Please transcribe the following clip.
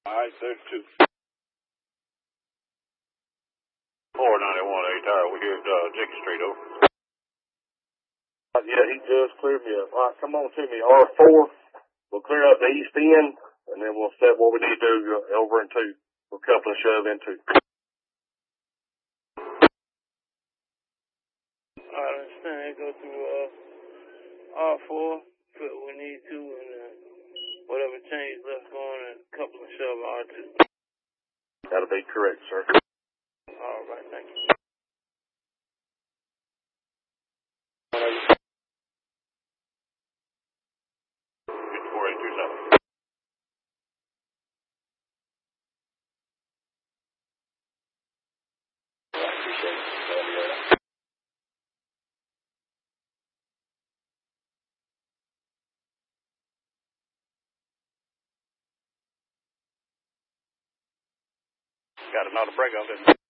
All right, 32. 491 8 we're here at Dick Street, over. Yeah, he just cleared me up. All right, come on to me, R4. We'll clear up the east end, and then we'll set what we need to do over into. We'll couple and shove into. I understand. Go through R4, put what we need to, and whatever change left going, and couple and shove R2. That'll be correct, sir. All right, thank you. It's 4827. Got another break of it.